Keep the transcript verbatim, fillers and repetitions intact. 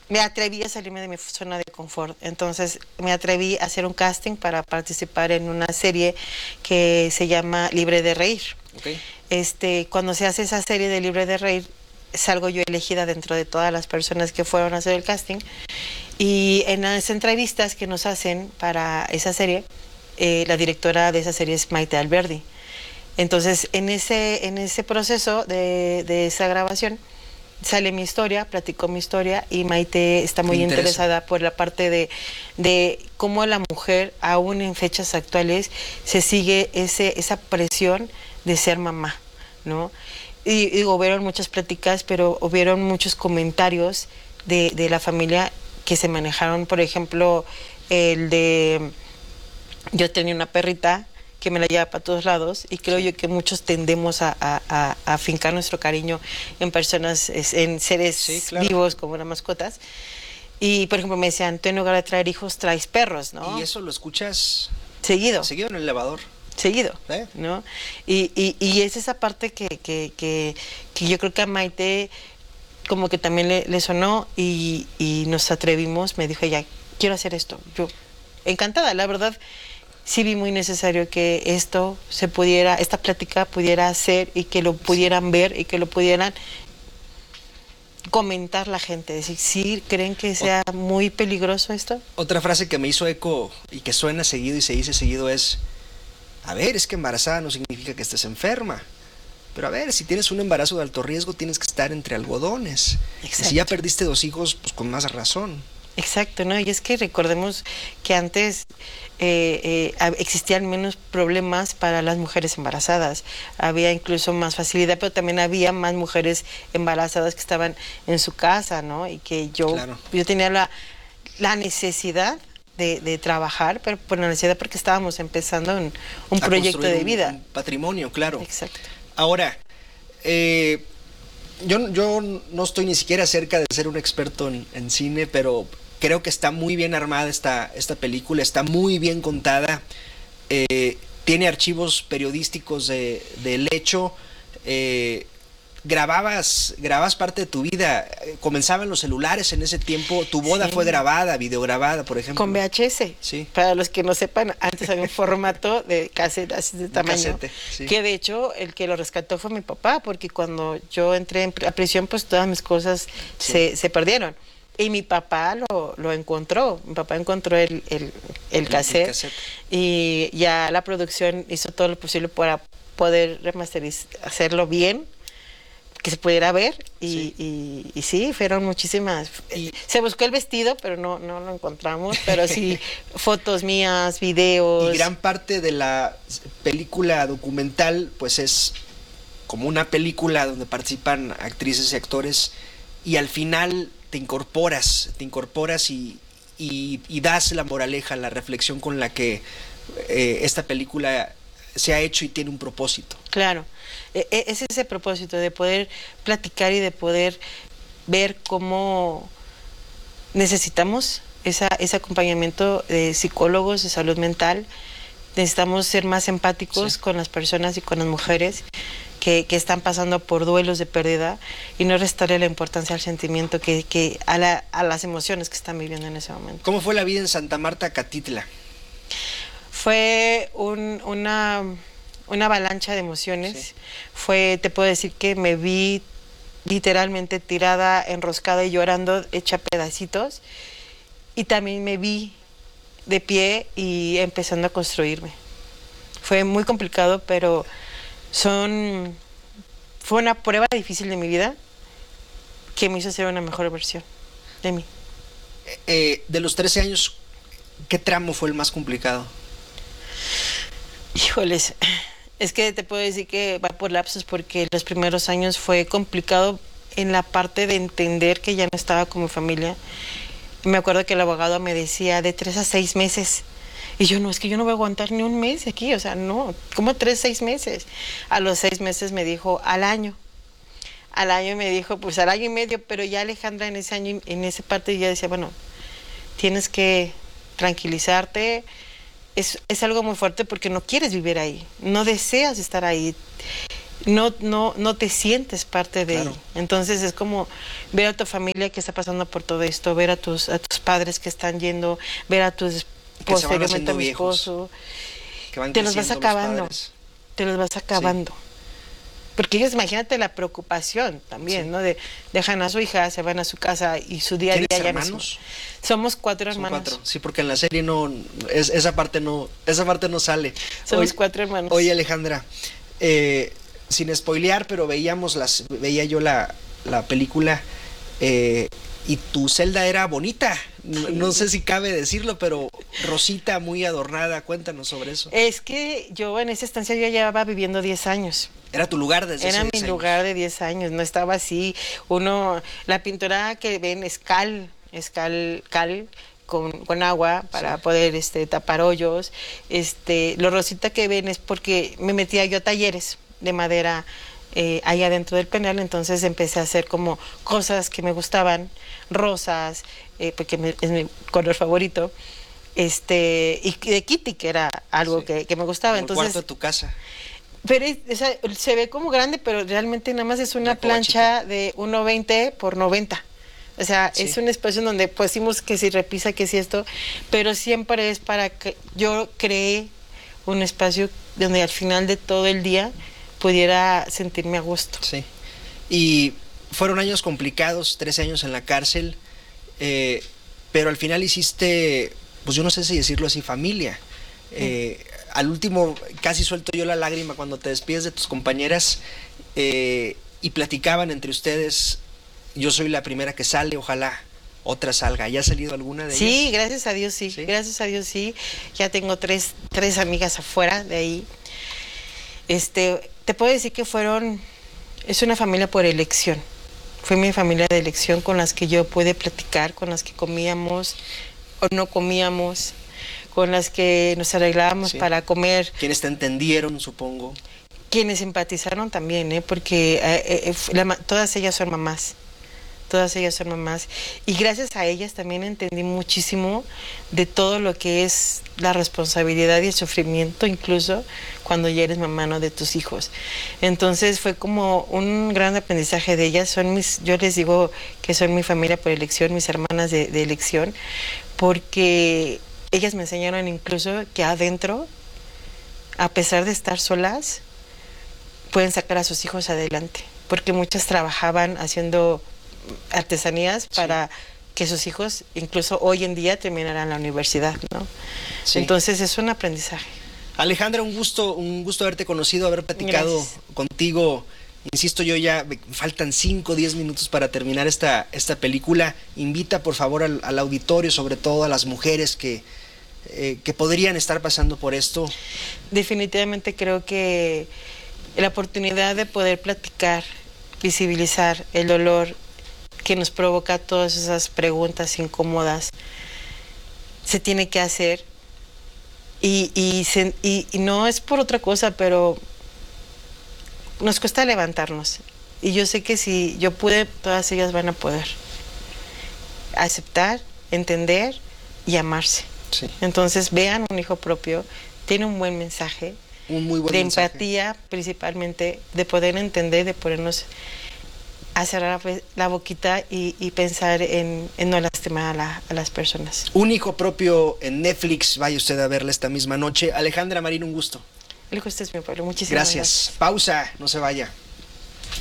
me atreví a salirme de mi zona de confort. Entonces me atreví a hacer un casting para participar en una serie que se llama Libre de Reír. Okay. Este, cuando se hace esa serie de Libre de Reír, salgo yo elegida dentro de todas las personas que fueron a hacer el casting. Y en las entrevistas que nos hacen para esa serie, eh, la directora de esa serie es Maite Alberdi. Entonces, en ese, en ese proceso de, de esa grabación, sale mi historia, platico mi historia, y Maite está muy interesada por la parte de, de cómo la mujer, aún en fechas actuales, se sigue ese, esa presión de ser mamá, ¿no? Y digo, hubieron muchas pláticas, pero hubieron muchos comentarios de, de la familia que se manejaron. Por ejemplo, el de, yo tenía una perrita que me la lleva para todos lados, y creo yo que muchos tendemos a, a, a, a fincar nuestro cariño en personas, en seres sí, claro. vivos como las mascotas. Y por ejemplo me decían, tú en lugar de traer hijos traes perros, ¿no? Y eso lo escuchas seguido. Seguido en el elevador. Seguido, ¿Eh? ¿no? Y, y, y es esa parte que, que, que, que yo creo que a Maite como que también le, le sonó, y, y nos atrevimos. Me dijo ella, quiero hacer esto. Yo, encantada, la verdad. Sí vi muy necesario que esto se pudiera, esta plática pudiera hacer, y que lo pudieran ver, y que lo pudieran comentar la gente. Decir, ¿sí creen que sea muy peligroso esto? Otra frase que me hizo eco y que suena seguido y se dice seguido es, a ver, es que embarazada no significa que estés enferma. Pero a ver, si tienes un embarazo de alto riesgo, tienes que estar entre algodones. Exacto. Y si ya perdiste dos hijos, pues con más razón. Exacto, ¿no? Y es que recordemos que antes eh, eh, existían menos problemas para las mujeres embarazadas. Había incluso más facilidad, pero también había más mujeres embarazadas que estaban en su casa, ¿no? Y que yo, claro. yo tenía la, la necesidad de, de trabajar, pero por la necesidad, porque estábamos empezando un, un proyecto de un, vida. Un patrimonio, claro. Exacto. Ahora, eh, yo, yo no estoy ni siquiera cerca de ser un experto en, en cine, pero creo que está muy bien armada esta, esta película, está muy bien contada, eh, tiene archivos periodísticos de, del hecho, eh, grababas, grababas parte de tu vida, comenzaban los celulares en ese tiempo, tu boda sí. fue grabada, videograbada, por ejemplo. Con V H S, sí. Para los que no sepan, antes había un formato de cassette así de tamaño, casete, sí. que de hecho el que lo rescató fue mi papá, porque cuando yo entré a prisión, pues todas mis cosas sí. se, se perdieron. Y mi papá lo, lo encontró, mi papá encontró el, el, el, cassette, el cassette y ya la producción hizo todo lo posible para poder remasterizar, hacerlo bien, que se pudiera ver, y sí, y, y sí, fueron muchísimas. Y se buscó el vestido, pero no, no lo encontramos, pero sí, fotos mías, videos. Y gran parte de la película documental, pues es como una película donde participan actrices y actores, y al final te incorporas, te incorporas y, y, y das la moraleja, la reflexión con la que eh, esta película se ha hecho y tiene un propósito. Claro, es ese propósito de poder platicar y de poder ver cómo necesitamos esa, ese acompañamiento de psicólogos de salud mental. Necesitamos ser más empáticos sí. con las personas y con las mujeres que, que están pasando por duelos de pérdida, y no restarle la importancia al sentimiento, que, que a, la, a las emociones que están viviendo en ese momento. ¿Cómo fue la vida en Santa Marta, Catitla? Fue un, una, una avalancha de emociones. Sí. Fue, te puedo decir que me vi literalmente tirada, enroscada y llorando, hecha pedacitos, y también me vi de pie y empezando a construirme. Fue muy complicado, pero son fue una prueba difícil de mi vida que me hizo ser una mejor versión de mí. Eh, de los trece años, ¿qué tramo fue el más complicado? Híjoles, es que te puedo decir que va por lapsos, porque los primeros años fue complicado en la parte de entender que ya no estaba como familia. Me acuerdo que el abogado me decía de tres a seis meses. Y yo, no, es que yo no voy a aguantar ni un mes aquí, o sea, no, ¿cómo tres, seis meses? A los seis meses me dijo, al año. Al año me dijo, pues al año y medio, pero ya Alejandra en ese año, en esa parte ya decía, bueno, tienes que tranquilizarte, es, es algo muy fuerte porque no quieres vivir ahí, no deseas estar ahí. no, no, no te sientes parte de Claro. él. Entonces es como ver a tu familia que está pasando por todo esto, ver a tus, a tus padres que están yendo, ver a tus Que se van posteriormente haciendo a mi viejos, esposo, que van te los vas creciendo los acabando, padres. te los vas acabando. Porque ellos, imagínate la preocupación también, Sí. ¿no? De dejan a su hija, se van a su casa y su día a día ¿Tienes ya no es- hermanos? Somos cuatro Son hermanos. cuatro. Sí, porque en la serie no, es, esa parte no, esa parte no sale. Somos Oye- cuatro hermanos. Oye, Alejandra, eh, sin spoilear, pero veíamos las, veía yo la, la película eh, y tu celda era bonita. No, no sé si cabe decirlo, pero rosita, muy adornada. Cuéntanos sobre eso. Es que yo en esa estancia yo llevaba viviendo diez años. Era tu lugar desde Era hace mi diez años. lugar de diez años, no estaba así. Uno, la pintura que ven es cal, es cal, cal con, con agua para Sí. poder este, tapar hoyos. Este, lo rosita que ven es porque me metía yo a talleres de madera eh, ahí adentro del penal, entonces empecé a hacer como cosas que me gustaban, rosas, eh, porque me- es mi color favorito. Este, y de Kitty, que era algo Sí. que, que me gustaba. Como el Entonces, cuarto de tu casa. pero es- esa, se ve como grande, pero realmente nada más es una Una plancha de uno veinte por noventa. O sea, Sí. es un espacio en donde pusimos que si repisa, que si esto, pero siempre es para que yo creé un espacio donde al final de todo el día pudiera sentirme a gusto. Sí. Y fueron años complicados, trece años en la cárcel, eh, pero al final hiciste, pues yo no sé si decirlo así, familia. Eh, al último casi suelto yo la lágrima cuando te despides de tus compañeras eh, y platicaban entre ustedes, yo soy la primera que sale, ojalá otra salga. ¿Ya ha salido alguna de Sí, ellas? gracias a Dios sí, ¿Sí? gracias a Dios sí. Ya tengo tres, tres amigas afuera de ahí. Este, te puedo decir que fueron, es una familia por elección. Fue mi familia de elección con las que yo pude platicar, con las que comíamos o no comíamos, con las que nos arreglábamos Sí. para comer. Quienes te entendieron, supongo. Quienes empatizaron también, ¿eh? Porque eh, eh, la ma- todas ellas son mamás. Todas ellas son mamás. Y gracias a ellas también entendí muchísimo de todo lo que es la responsabilidad y el sufrimiento, incluso cuando ya eres mamá, ¿no? De tus hijos. Entonces fue como un gran aprendizaje de ellas. Son mis, yo les digo que son mi familia por elección, mis hermanas de, de elección, porque ellas me enseñaron incluso que adentro, a pesar de estar solas, pueden sacar a sus hijos adelante. Porque muchas trabajaban haciendo artesanías para que sus hijos incluso hoy en día terminaran la universidad, ¿no? Sí. Entonces es un aprendizaje. Alejandra, un gusto, un gusto haberte conocido, haber platicado Gracias. contigo. Insisto, yo ya me faltan cinco o diez minutos para terminar esta, esta película. Invita por favor al, al auditorio, sobre todo a las mujeres que, eh, que podrían estar pasando por esto. Definitivamente creo que la oportunidad de poder platicar, visibilizar el dolor que nos provoca todas esas preguntas incómodas, se tiene que hacer. Y, y, se, y, y no es por otra cosa, pero nos cuesta levantarnos. Y yo sé que si yo pude, todas ellas van a poder aceptar, entender y amarse. Sí. Entonces vean un hijo propio, tiene un buen mensaje, Un muy buen de mensaje. empatía principalmente, de poder entender, de ponernos a cerrar la boquita y, y pensar en, en no lastimar a, la, a las personas. Un hijo propio en Netflix, vaya usted a verla esta misma noche. Alejandra Marín, un gusto. El gusto es mi pueblo, muchísimas gracias. Gracias. Pausa, no se vaya.